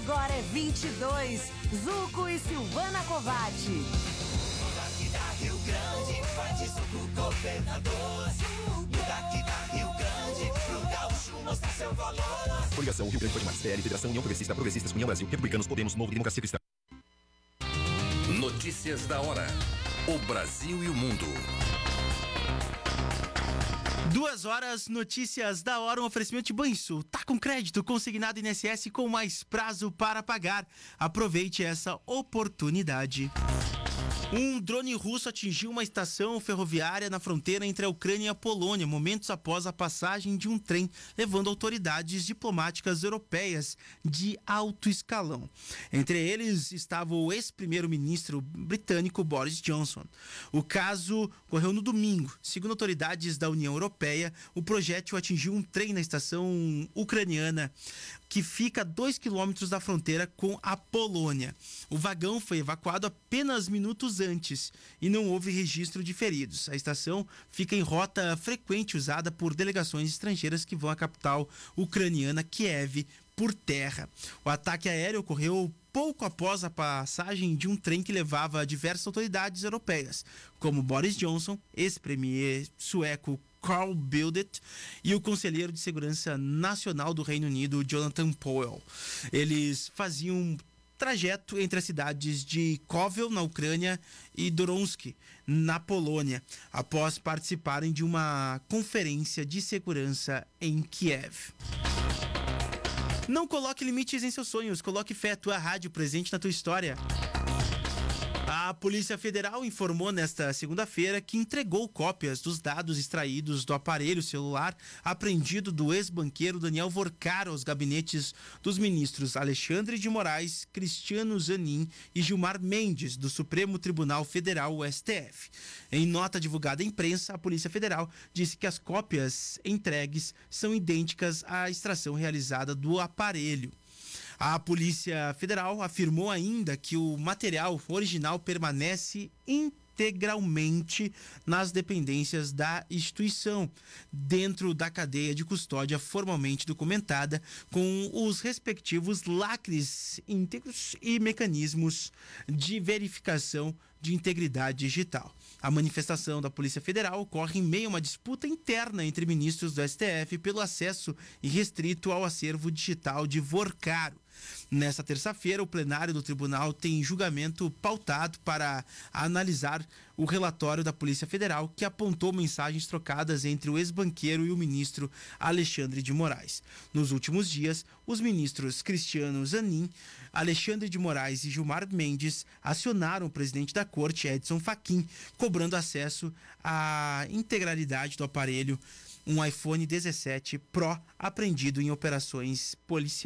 Agora é 22. Zuco e Silvana Covatti. Daqui da Rio Grande, faz de Zuco governador. Daqui da Rio Grande, pro gaúcho mostrar seu valor. Coligação Rio Grande Pode Mais, PL, Federação União Progressista, Progressistas, União Brasil, Republicanos, Podemos, Novo e Democracia Cristã. Notícias da hora. O Brasil e o mundo. 2 horas, notícias da hora, um oferecimento de Banrisul. Tá com crédito consignado INSS com mais prazo para pagar. Aproveite essa oportunidade. Um drone russo atingiu uma estação ferroviária na fronteira entre a Ucrânia e a Polônia, momentos após a passagem de um trem, levando autoridades diplomáticas europeias de alto escalão. Entre eles estava o ex-primeiro-ministro britânico Boris Johnson. O caso ocorreu no domingo. Segundo autoridades da União Europeia, o projétil atingiu um trem na estação ucraniana, que fica a 2 quilômetros da fronteira com a Polônia. O vagão foi evacuado apenas minutos antes e não houve registro de feridos. A estação fica em rota frequente usada por delegações estrangeiras que vão à capital ucraniana, Kiev, por terra. O ataque aéreo ocorreu pouco após a passagem de um trem que levava diversas autoridades europeias, como Boris Johnson, ex-premier sueco Carl Bildt e o conselheiro de segurança nacional do Reino Unido, Jonathan Powell. Eles faziam um trajeto entre as cidades de Kovel, na Ucrânia, e Doronsk, na Polônia, após participarem de uma conferência de segurança em Kiev. Não coloque limites em seus sonhos, coloque fé, tua rádio presente na tua história. A Polícia Federal informou nesta segunda-feira que entregou cópias dos dados extraídos do aparelho celular apreendido do ex-banqueiro Daniel Vorcar aos gabinetes dos ministros Alexandre de Moraes, Cristiano Zanin e Gilmar Mendes, do Supremo Tribunal Federal, o STF. Em nota divulgada à imprensa, a Polícia Federal disse que as cópias entregues são idênticas à extração realizada do aparelho. A Polícia Federal afirmou ainda que o material original permanece integralmente nas dependências da instituição, dentro da cadeia de custódia formalmente documentada, com os respectivos lacres íntegros e mecanismos de verificação de integridade digital. A manifestação da Polícia Federal ocorre em meio a uma disputa interna entre ministros do STF pelo acesso irrestrito ao acervo digital de Vorcaro. Nesta terça-feira, o plenário do tribunal tem julgamento pautado para analisar o relatório da Polícia Federal, que apontou mensagens trocadas entre o ex-banqueiro e o ministro Alexandre de Moraes. Nos últimos dias, os ministros Cristiano Zanin, Alexandre de Moraes e Gilmar Mendes acionaram o presidente da corte, Edson Fachin, cobrando acesso à integralidade do aparelho, um iPhone 17 Pro apreendido em operações policiais.